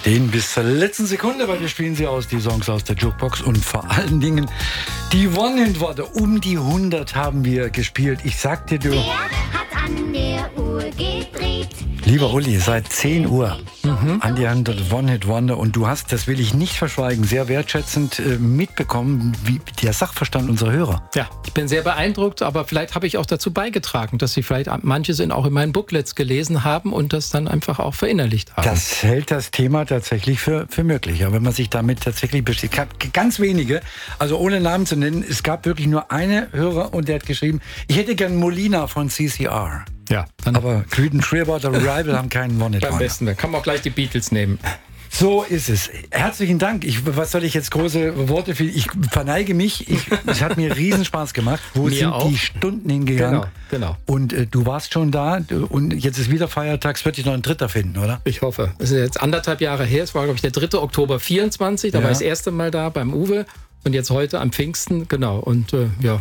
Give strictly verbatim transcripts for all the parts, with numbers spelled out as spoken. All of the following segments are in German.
stehen bis zur letzten Sekunde, weil wir spielen sie aus, die Songs aus der Jukebox und vor allen Dingen die One-Hit-Wonder. Um die hundert haben wir gespielt. Ich sagte, du... Wer hat an der Uhr gedreht? Lieber Uli, seit zehn Uhr mhm. an die hundert One-Hit-Wonder und du hast, das will ich nicht verschweigen, sehr wertschätzend äh, mitbekommen, wie der Sachverstand unserer Hörer. Ja, ich bin sehr beeindruckt, aber vielleicht habe ich auch dazu beigetragen, dass sie vielleicht, manche sind auch in meinen Booklets gelesen haben und das dann einfach auch verinnerlicht haben. Das hält das Thema tatsächlich für, für möglich. Aber wenn man sich damit tatsächlich beschäftigt, ganz wenige, also ohne Namen zu nennen, es gab wirklich nur eine Hörer und der hat geschrieben, ich hätte gern Molina von C C R. Ja, dann aber Creedence Clearwater Revival haben keinen One-Hit-Wonder. Am besten, da kann man auch gleich die Beatles nehmen. So ist es. Herzlichen Dank. Ich, was soll ich jetzt große Worte für? Ich verneige mich. Ich, es hat mir riesen Spaß gemacht. Wo mir sind auch. die Stunden hingegangen? Genau, genau. Und äh, du warst schon da und jetzt ist wieder Feiertag. Es wird dich noch ein Dritter finden, oder? Ich hoffe. Es ist jetzt anderthalb Jahre her. Es war, glaube ich, der dritte Oktober vierundzwanzig. Da ja. war ich das erste Mal da beim Uwe. Und jetzt heute am Pfingsten. Genau. Und äh, ja...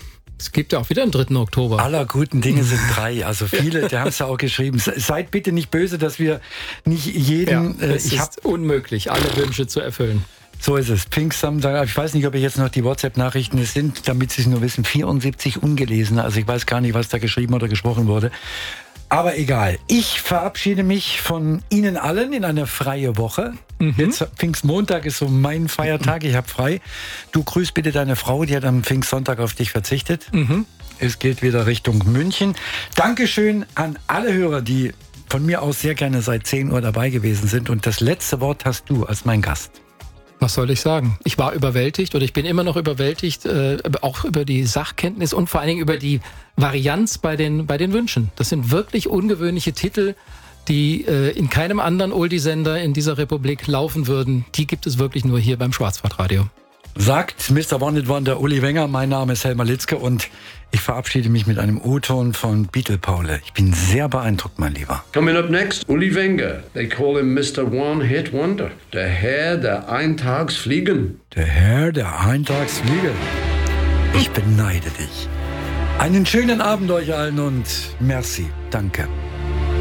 Es gibt ja auch wieder einen dritten Oktober. Aller guten Dinge sind drei. Also viele, die haben es ja auch geschrieben. Seid bitte nicht böse, dass wir nicht jeden... Ja, äh, es ich ist hab, unmöglich, alle Wünsche zu erfüllen. So ist es. Pfingstsamstag. Ich weiß nicht, ob ich jetzt noch die WhatsApp-Nachrichten es sind, damit Sie es nur wissen. vierundsiebzig ungelesene. Also ich weiß gar nicht, was da geschrieben oder gesprochen wurde. Aber egal. Ich verabschiede mich von Ihnen allen in eine freie Woche. Mhm. Jetzt Pfingstmontag ist so mein Feiertag. Ich habe frei. Du grüßt bitte deine Frau, die hat am Pfingstsonntag auf dich verzichtet. Mhm. Es geht wieder Richtung München. Dankeschön an alle Hörer, die von mir aus sehr gerne seit zehn Uhr dabei gewesen sind. Und das letzte Wort hast du als mein Gast. Was soll ich sagen? Ich war überwältigt oder ich bin immer noch überwältigt, äh, auch über die Sachkenntnis und vor allen Dingen über die Varianz bei den, bei den Wünschen. Das sind wirklich ungewöhnliche Titel, die äh, in keinem anderen Oldie-Sender in dieser Republik laufen würden. Die gibt es wirklich nur hier beim Schwarzwaldradio. Sagt Mister One-Hit-Wonder Uli Wenger. Mein Name ist Helmer Litzke und ich verabschiede mich mit einem O-Ton von Beatle Paule. Ich bin sehr beeindruckt, mein Lieber. Coming up next, Uli Wenger. They call him Mister One-Hit-Wonder. Der Herr der Eintagsfliegen. Der Herr der Eintagsfliegen. Ich beneide dich. Einen schönen Abend euch allen und merci. Danke.